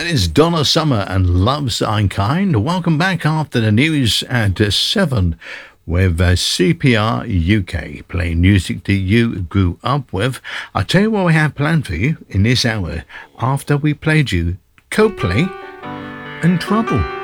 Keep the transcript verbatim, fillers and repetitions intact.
is Donna Summer and Love's Unkind. Welcome back after the news at seven with uh, C P R U K, playing music that you grew up with. I'll tell you what we have planned for you in this hour after we played you Coldplay and Trouble.